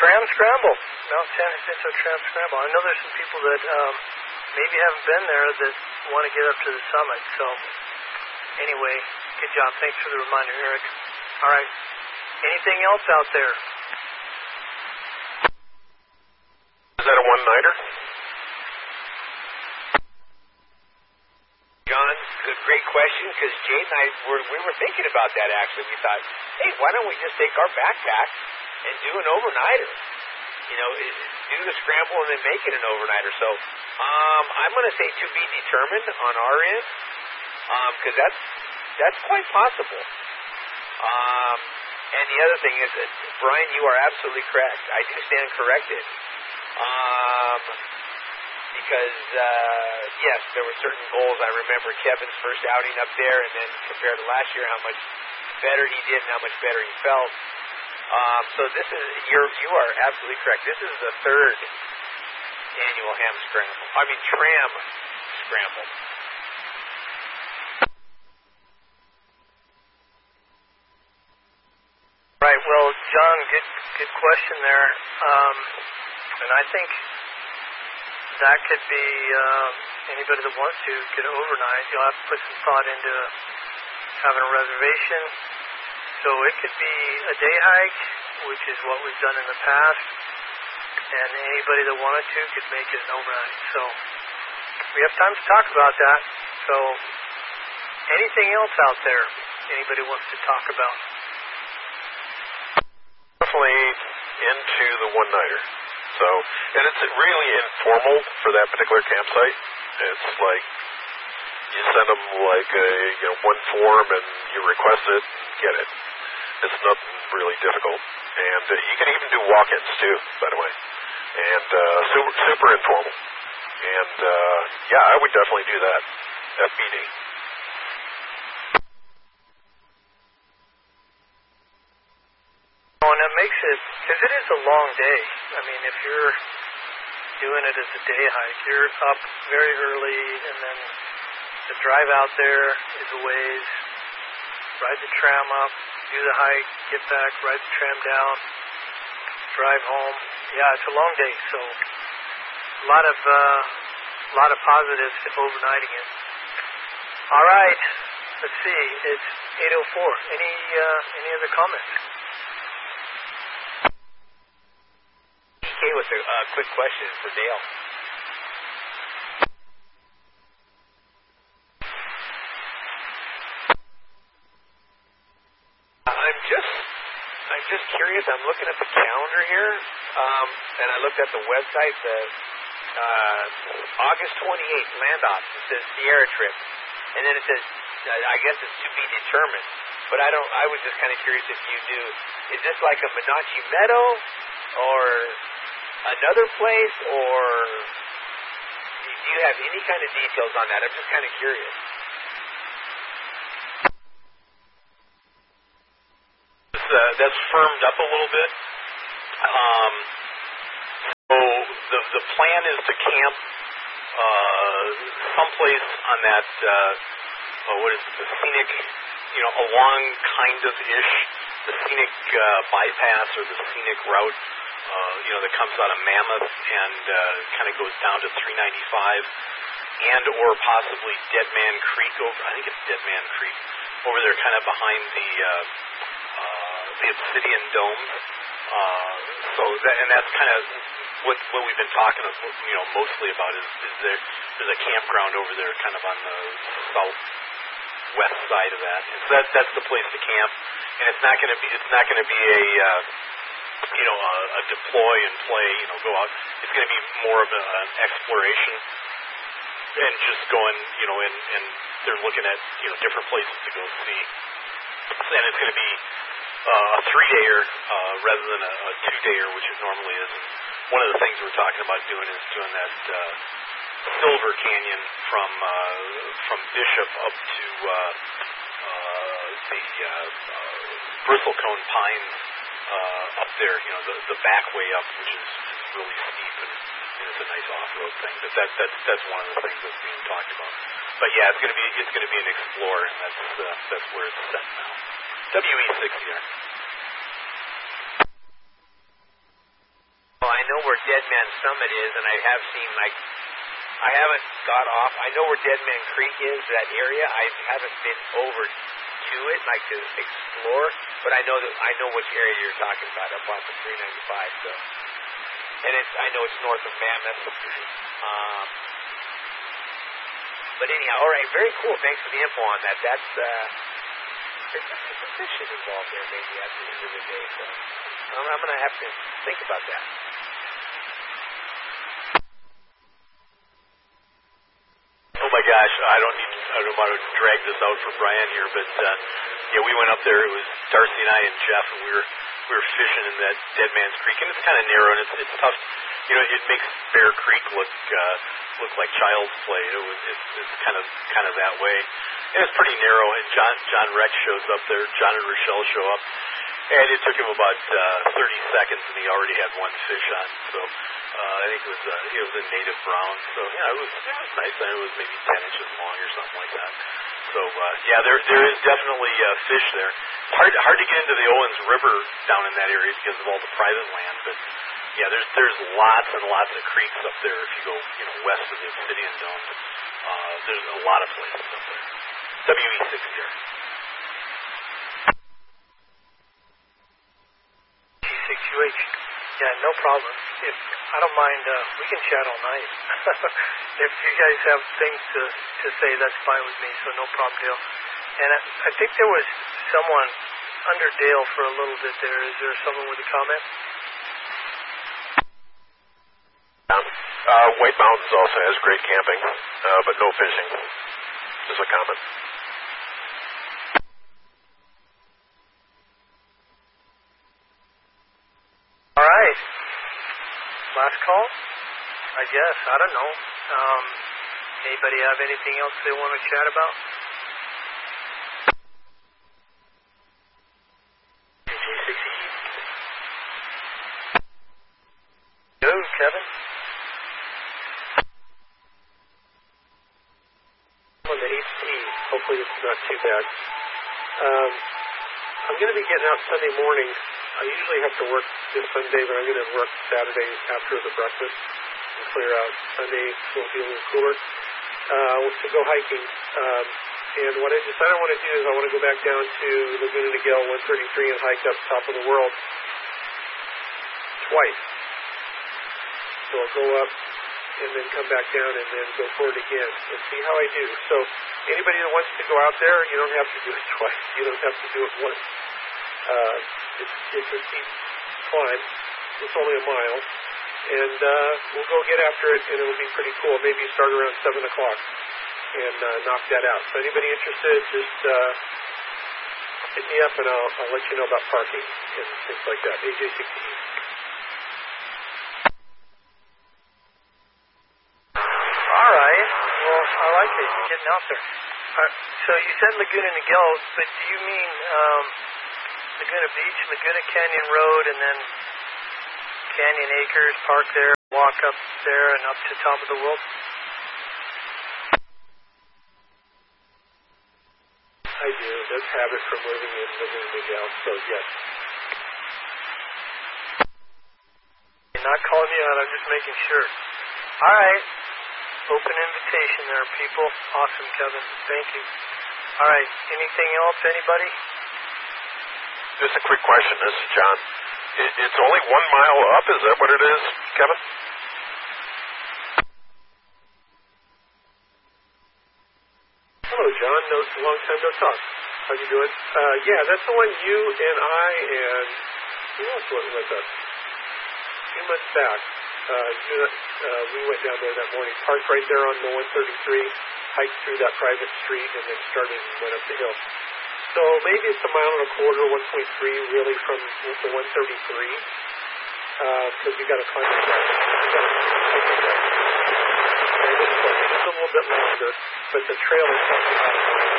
Tram Scramble, Mount San Jacinto Tram Scramble. I know there's some people that maybe haven't been there that want to get up to the summit. So anyway, good job. Thanks for the reminder, Eric. All right. Anything else out there? Is that a one-nighter? John, great question, because Jade and I we were thinking about that, actually. We thought, hey, why don't we just take our backpack and do an overnighter? You know, do the scramble and then make it an overnighter. So I'm going to say to be determined on our end, because that's quite possible. And the other thing is that, Brian, you are absolutely correct. I do stand corrected. Because, yes, there were certain goals. I remember Kevin's first outing up there, and then compared to last year, how much better he did and how much better he felt. So this is, you are absolutely correct. This is the third annual Tram Scramble. Right. Well, John, good question there. And I think that could be anybody that wants to get overnight. You'll have to put some thought into having a reservation. So it could be a day hike, which is what we've done in the past, and anybody that wanted to could make it an overnight. So we have time to talk about that. So anything else out there anybody wants to talk about? Definitely into the one-nighter. So, and it's really informal for that particular campsite. It's like you send them like one form and you request it, get it. It's nothing really difficult, and you can even do walk-ins too, by the way. And super informal. And yeah, I would definitely do that. FBD. And it makes it, because it is a long day. I mean, if you're doing it as a day hike, you're up very early, and then the drive out there is a ways, ride the tram up, do the hike, get back, ride the tram down, drive home. Yeah, it's a long day, so a lot of positives to overnighting it. All right, let's see, it's 8:04. Any other comments? With a quick question for Dale. I'm just curious. I'm looking at the calendar here, and I looked at the website. The August 28th, Landop. It says Sierra trip, and then it says, I guess it's to be determined. But I was just kind of curious if you do. Is this like a Menachie Meadow, or another place, or do you have any kind of details on that? I'm just kind of curious. That's firmed up a little bit. So the plan is to camp someplace on that, what is it, the scenic, along kind of ish, the scenic bypass or the scenic route. That comes out of Mammoth and kind of goes down to 395 and or possibly Dead Man Creek over. I think it's Dead Man Creek over there, kind of behind the Obsidian Dome. That's kind of what we've been talking mostly about is there's a campground over there, kind of on the southwest side of that. And so that's the place to camp, and it's not going to be a deploy and play, go out. It's going to be more of an exploration and just going, and they're looking at, different places to go see. And it's going to be a 3-dayer rather than a 2-dayer, which it normally is. And one of the things we're talking about doing is doing that Silver Canyon from Bishop up to the Bristlecone Pines. Up there, the back way up, which is really steep and it's a nice off-road thing. But that's one of the things that's being talked about. But yeah, it's going to be an Explorer, and that's where it's set now. WE6 here. where Dead Man Summit is, and I have seen, like, I haven't got off. I know where Dead Man Creek is, that area. I haven't been over to it, like, to explore, but I know which area you're talking about up off the 395, so. And I know it's north of Mammoth. But anyhow, all right, very cool. Thanks for the info on that. That's, there's some fishing involved there maybe at the end of the day, so I'm going to have to think about that. Oh my gosh, I don't want to drag this out for Brian here, but yeah, we went up there. It was Darcy and I and Jeff, and we were fishing in that Dead Man's Creek, and it's kind of narrow and it's tough. You know, it makes Bear Creek look like child's play. It's kind of that way, and it's pretty narrow. And John Rex shows up there. John and Rochelle show up, and it took him about 30 seconds, and he already had one fish on. So I think it was a native brown. So yeah, it was nice. And it was maybe 10 inches long or something like that. So yeah, there is definitely fish there. It's hard to get into the Owens River down in that area because of all the private land, but yeah, there's lots and lots of creeks up there. If you go west of the Obsidian Dome, there's a lot of places up there. WE60 there. G6UH. Yeah, no problem. If I don't mind, we can chat all night. If you guys have things to say, that's fine with me, so no problem, Dale. And I think there was someone under Dale for a little bit there. Is there someone with a comment? White Mountains also has great camping, but no fishing. Just a comment. All right. Last call? I guess. I don't know. Anybody have anything else they want to chat about? Go, Kevin. On the 8th tee. Hopefully it's not too bad. I'm going to be getting out Sunday morning. I usually have to work this Sunday, but I'm going to work Saturday after the breakfast and clear out. Sunday so it'll be a little cooler. To go hiking. And what I decided I want to do is I want to go back down to Laguna Niguel 133 and hike up top of the world twice. So I'll go up and then come back down and then go forward again and see how I do. So anybody that wants to go out there, you don't have to do it twice. You don't have to do it once. It's a steep climb. It's only a mile. And we'll go get after it, and it'll be pretty cool. Maybe start around 7 o'clock and knock that out. So anybody interested, just hit me up, and I'll let you know about parking and things like that. AJ60. All right. Well, I like it. You're getting out there. So you said Laguna Niguel, but do you mean Laguna Beach, Laguna Canyon Road, and then Canyon Acres, park there, walk up there and up to top of the world? I do. That's habit from living in Laguna Niguel, so yes. You're not calling me out, I'm just making sure. All right. Open invitation there, people. Awesome, Kevin. Thank you. All right. Anything else, anybody? Just a quick question. This is John. It's only 1 mile up. Is that what it is, Kevin? Hello, John. Long time no talk. How you doing? Yeah, that's the one you and I and who else went with us? A few months back. We went down there that morning, parked right there on the 133, hiked through that private street, and then started and went up the hill. So maybe it's 1.25 miles, 1.3 really from the 133, because you got to climb it down. It's a little bit longer, but the trail is